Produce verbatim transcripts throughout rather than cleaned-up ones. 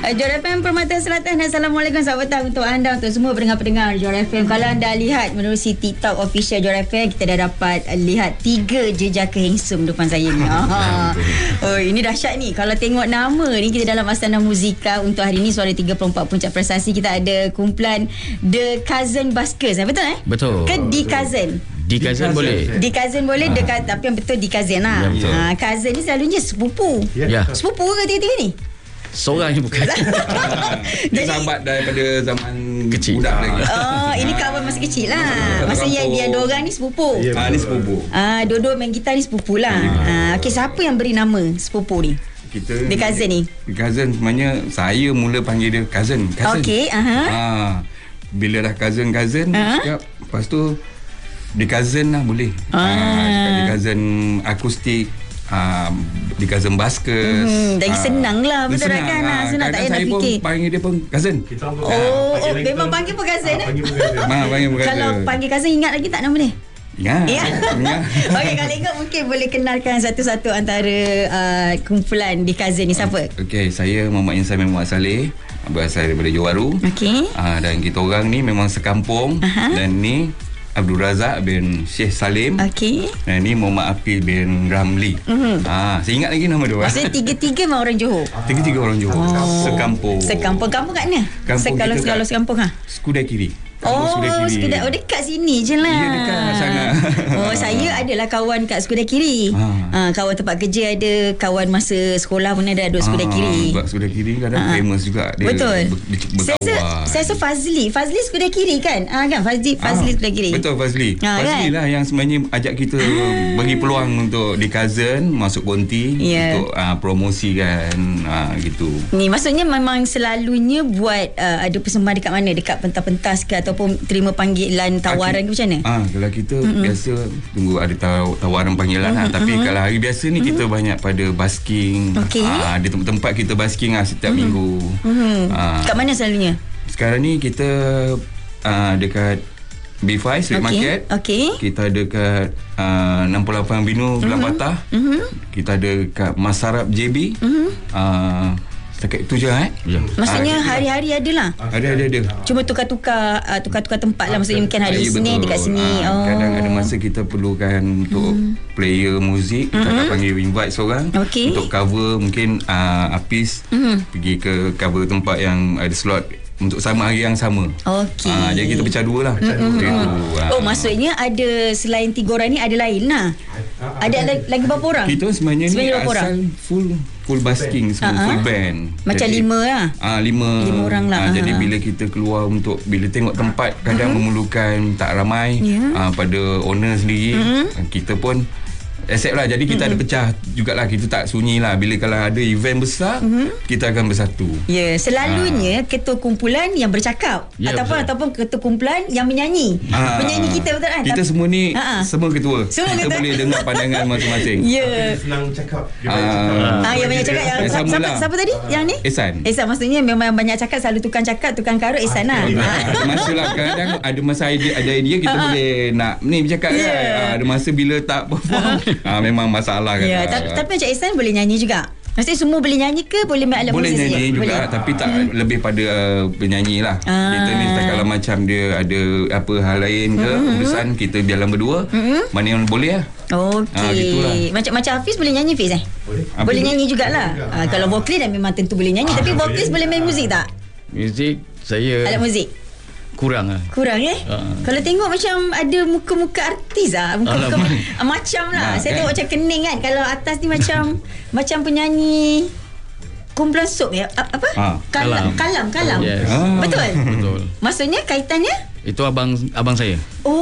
Uh, Johor F M Permata Selatan. Assalamualaikum, selamat petang untuk anda, untuk semua pendengar-pendengar Johor F M. Kalau anda lihat menerusi TikTok official Johor F M, kita dah dapat uh, lihat tiga jejaka handsome depan saya ni. Oh, ini dahsyat ni. Kalau tengok nama ni, kita dalam Astana Muzika untuk hari ni, Suara tiga puluh empat Puncak Prestasi. Kita ada kumpulan The Cousin Buskers. Betul eh? Betul. Ke The Cousin? Di cousin boleh. Di cousin boleh, ha. Dekat, tapi yang betul di cousin lah. Ya, ha, cousin ni selalunya sepupu. Ya. Sepupu ke tiga-tiga ni? Seorang je bukan. Dia sahabat daripada zaman kecil. Budak lagi. Oh, ini kawan masa kecil lah. Masa yang dia dua orang ni sepupu. Ya, ah, ni sepupu. Ah, dua-dua main gitar ni sepupu lah. Ah, okey, siapa yang beri nama sepupu ni? Kita The cousin ni. The cousin sebenarnya saya mula panggil dia cousin. cousin. Okey, aha. Ah, bila dah cousin-cousin, uh-huh. cakap, lepas tu The cousin lah boleh. Ah, Ah. The cousin akustik. Uh, di cousin Buskers. Hmm, dah uh, senang lah, betul senang, kan? uh, Senang, tak payah nak saya fikir. pun panggil dia pun cousin. Oh, oh memang panggil pun cousin eh? Ah, panggil pun cousin. Kalau panggil cousin, ingat lagi tak nama dia? Ingat. Ya. Ingat. Okey, kalau ingat mungkin boleh kenalkan satu-satu antara uh, kumpulan di cousin ni. Siapa? Okey, saya Muhammad Insan Muhammad Saleh, berasal daripada Johor Bahru. Okey. Uh, dan kita orang ni memang sekampung. Aha. Dan ni Abdul Razak bin Syekh Salim. Okey. Dan ni Muhammad Apil bin Ramli. Mm-hmm. Ah, saya ingat lagi nama dia. Maksudnya tiga-tiga memang orang Johor? Tiga-tiga orang Johor. Oh. Sekampung. Sekampung. Kampung kat mana? Kampung Kalau kita kalau kat sekampung ha? Skudai Kiri. Oh, Skudai. Oh, dekat sini je lah. Ya, dekat sangat. Oh, saya adalah kawan kat Skudai Kiri. Ha. Ha, kawan tempat kerja ada, kawan masa sekolah pun ada duduk Skudai Kiri. Sebab Skudai Kiri kadang Ha. famous juga dia. Betul. Ber, ber, saya rasa, saya rasa Fazli. Fazli Skudai Kiri kan? Ah, kan? Fazli, Fazli Ah, Skudai Kiri. Betul, Fazli. Ha, Fazli kan? lah yang sebenarnya ajak kita Ah. bagi peluang untuk di cousin masuk konti Ya. untuk uh, promosi kan, uh, gitu. Ni maksudnya memang selalunya buat uh, ada persembahan dekat mana? Dekat pentas-pentas ke ataupun terima panggilan tawaran ke macam mana? Ah, kalau kita mm-hmm. biasa tunggu ada taw- tawaran panggilan mm-hmm. lah. Tapi mm-hmm. kalau hari biasa ni mm-hmm. kita banyak pada basking. Okey. Ah, ada tempat-tempat kita basking lah setiap mm-hmm. minggu. Mm-hmm. Ah, Kat mana selalunya? sekarang ni kita uh, dekat B lima Street Okey. Market. Okey. Kita ada kat uh, enam puluh lapan Binu Gelang Mhm. Patah. Mhm. Kita ada kat Masarap J B. Mhm. Uh, setakat itu je eh. Ya. Maksudnya Ah, hari-hari ada lah. Ada ada ada. Cuma tukar-tukar uh, tukar-tukar tempat lah. Maksudnya mungkin hari Ya, Isnin betul. dekat sini. Ah, Oh. Kadang ada masa kita perlukan untuk mm. player muzik. Kita Mhm. akan panggil invite seorang Okey. untuk cover mungkin uh, Apis Mhm. pergi ke cover tempat yang ada slot untuk sama hari yang sama. Okey. Ah, jadi kita pecah dua lah. Pecah Mm-mm. dua. Itu, ah. Oh, maksudnya ada selain tiga orang ni ada lain lah. Ada lagi, lagi berapa orang? Kita sebenarnya, Sebenarnya ni berapa orang? asal full full basking, semua Uh-huh. full band. Macam lima lah. Ah lima. Lima orang lah, Ah, jadi uh-huh. bila kita keluar untuk bila tengok tempat kadang uh-huh. memerlukan tak ramai Yeah. ah, pada owner sendiri, Uh-huh. kita pun accept lah. Jadi kita uh-huh. ada pecah jugalah. Kita tak sunyi lah. Bila kalau ada event besar, uh-huh. kita akan bersatu. Ya, selalunya ketua kumpulan yang bercakap Ya, ataupun betul. ataupun ketua kumpulan yang menyanyi. Ah. Penyanyi kita betul kan? Kita Tapi- semua ni Ha-ha. semua ketua. Semua kita ketua. boleh dengar pandangan masing-masing. Ya. Senang cakap. Dia Ah. banyak cakap. Ah, yang banyak cakap yang Eh, siapa, sama siapa, lah. siapa tadi? Yang ni? Ehsan. Ehsan, maksudnya memang yang banyak cakap selalu tukang cakap, tukang karut Ehsan lah. Ah, Ah. ada masa lah kadang ada masa idea ada idea kita Ah, ah. boleh nak ni bercakap Yeah. kan. Ah, ada masa bila tak perform ah, memang masalah kan. Ya, tapi, tapi macam Ehsan boleh nyanyi juga. Maksudnya semua boleh nyanyi ke boleh main alat boleh muzik nyanyi saja? juga Boleh. tapi tak hmm. lebih pada uh, penyanyi lah. Ah. Kita ni tak kalau macam dia ada apa hal lain ke Hmm. urusan kita jalan berdua. Hmm. Mana yang boleh lah. Okey. Ah, gitulah. Macam macam Hafiz boleh nyanyi Hafiz eh? Boleh. Apa Boleh tu? nyanyi jugalah. Ah, kalau vokal dah memang tentu boleh nyanyi, tapi vokalis boleh main muzik tak? Muzik saya Alat muzik. kurang lah. Kurang eh? Ah. Kalau tengok macam ada muka-muka artis ah, muka-muka Alamak. ah, macam lah. Nah, Saya kan? tengok macam kening kan. Kalau atas ni macam macam penyanyi kumpulan Soap ya. A- Apa? Ah. Kalam, kalam, kalam. Yes. Ah. Betul. Betul. Maksudnya kaitannya? Itu abang abang saya.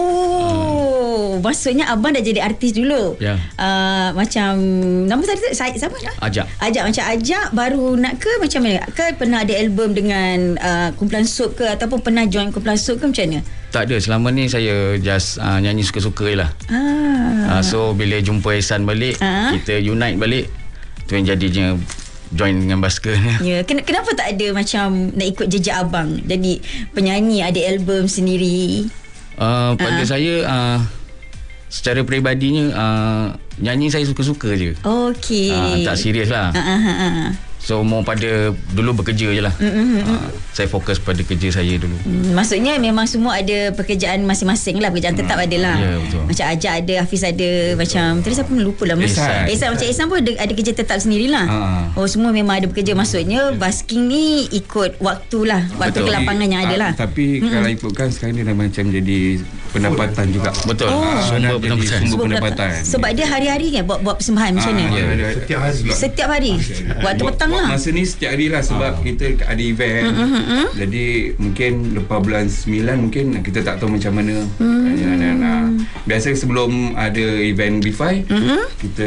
Oh, maksudnya abang dah jadi artis dulu. Ya. Uh, macam nama saya saya siapa dah? Ajak. Ajak macam ajak baru nak ke macam mana? Ke pernah ada album dengan uh, kumpulan Soap ke ataupun pernah join kumpulan Soap ke macam mana? Tak ada, selama ni saya just uh, nyanyi suka-suka je lah. Ah. Uh, so bila jumpa Ehsan balik, Ah. kita unite balik. Tu yang jadinya join dengan Buskers. Ya, ken- kenapa tak ada macam nak ikut jejak abang? Jadi penyanyi ada album sendiri. Uh, pada Ah. saya uh, secara peribadinya uh, nyanyi saya suka-suka je. Okey. Uh, tak serius lah. Ah, ah, ah, ah. So more pada dulu bekerja je lah. Mm-hmm. uh, Saya fokus pada kerja saya dulu. mm, Maksudnya memang semua ada pekerjaan masing-masing lah. Pekerjaan tetap mm. ada lah. Ya, betul. Macam Ajak ada, Hafiz ada, macam tadi siapa pun lupa lah. Ehsan. Ehsan macam Ehsan pun ada, ada kerja tetap sendirilah. uh. Oh, semua memang ada bekerja. Maksudnya basking ni ikut waktu lah, waktu Betul. kelapangan yang ada lah. Tapi Mm-mm. kalau ikutkan sekarang dia dah macam jadi pendapatan juga. Betul. Oh. Ah, Sumber dah jadi pendapatan. sumber pendapatan. Sebab dia hari-hari kan buat, buat persembahan macam mana? Ah, Ya. ada- Setiap hari. Setiap hari. Waktu Buat- petang buat lah. Masa ni setiap hari lah sebab Ah. kita ada event. Mm-hmm. Jadi mungkin lepas bulan sembilan mungkin kita tak tahu macam mana. Mm. Dan, dan, ah, biasa sebelum ada event B five Mm-hmm. kita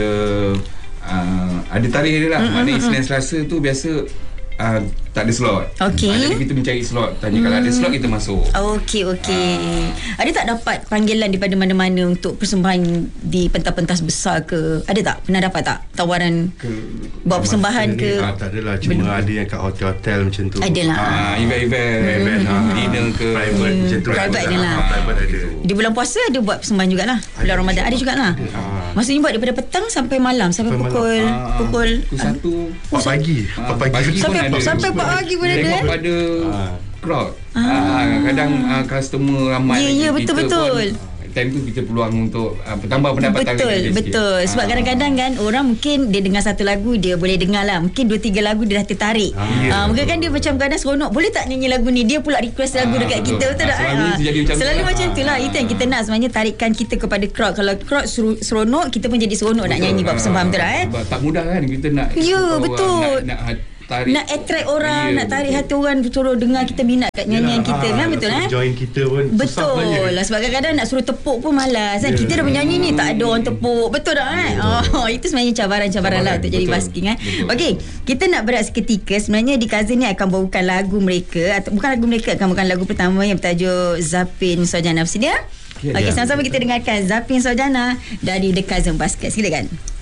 uh, ada tarikh dia lah. Mm-hmm. Maknanya Isnin Selasa tu biasa uh, tak ada slot. Okey. Ah, jadi kita mencari slot. Tanya kalau ada slot kita masuk. Okey, okey. Ada tak dapat panggilan daripada mana-mana untuk persembahan di pentas-pentas besar ke? Ada tak? Pernah dapat tak tawaran Ke- buat persembahan Masa ke? ni, ah, tak adalah. Cuma Benda- ada yang kat hotel-hotel macam tu. Adalah. Ah, event-event, Event, ah, dinner ke private macam tu. Private ada je lah. Ah, Private ada. Di bulan puasa ada buat persembahan jugalah. Bulan Ramadan ada jugalah. Ah. Maksudnya buat daripada petang sampai malam, sampai Sampai pukul Ah, pukul pukul satu. Empat pagi. Ah, Empat pagi. pagi pun sampai ada. sampai empat pagi pun ada. Tengok eh? pada Ah. crowd. Ah. Kadang ah, customer ramai. Ya, lagi. ya, betul, Kita betul. pun, time tu kita peluang untuk uh, tambah pendapatan Betul, kita sikit. betul. Sebab Ah. kadang-kadang kan orang mungkin dia dengar satu lagu dia boleh dengar lah. Mungkin dua tiga lagu dia dah tertarik. Ah, Ah, ya, mungkin kan dia macam kadang seronok. Boleh tak nyanyi lagu ni? Dia pula request lagu Ah, dekat betul. kita. Betul Ah, tak? selalu Ah, terjadi macam tu Selalu lah. macam tu lah. Ah. Itu yang kita nak sebenarnya, tarikan kita kepada crowd. Kalau crowd seru- seronok, kita pun jadi seronok nak nyanyi buat persembahan. Betul tak eh? Sebab tak mudah kan kita nak Ya, orang, betul. Nak, nak tarik, Nak attract orang, Ya, nak tarik betul. hati orang suruh dengar kita minat kat nyanyian Yelah, kita. ah, Memang betul nak eh? join kita pun susah Betul sebenarnya. lah. Sebab kadang-kadang nak suruh tepuk pun malas kan. Ya. Kita dah menyanyi ni tak ada orang tepuk. Betul tak eh? Oh, itu sebenarnya cabaran-cabaran lah Cabaran, untuk jadi betul. basking eh. Betul. Okey, kita nak berehat seketika. Sebenarnya di Cousin ni akan bawakan lagu mereka, atau bukan lagu mereka, akan bawakan lagu pertama yang bertajuk Zapin Sojana. Bersedia? Ya, Okey, ya. sama-sama kita dengarkan Zapin Sojana dari The Cousin Basket. Silakan.